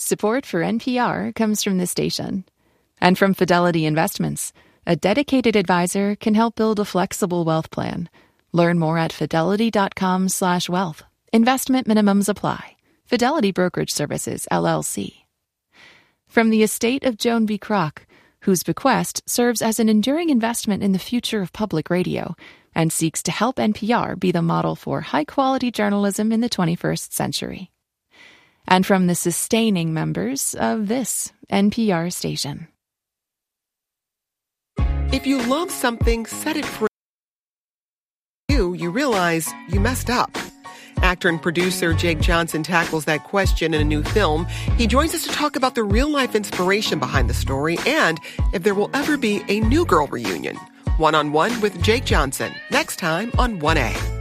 Support for NPR comes from this station. And from Fidelity Investments, a dedicated advisor can help build a flexible wealth plan. Learn more at fidelity.com/wealth. Investment minimums apply. Fidelity Brokerage Services, LLC. From the estate of Joan B. Kroc, whose bequest serves as an enduring investment in the future of public radio and seeks to help NPR be the model for high-quality journalism in the 21st century. And from the sustaining members of this NPR station. If you love something, set it free. You realize you messed up. Actor and producer Jake Johnson tackles that question in a new film. He joins us to talk about the real-life inspiration behind the story and if there will ever be a New Girl reunion. One-on-one with Jake Johnson, next time on 1A.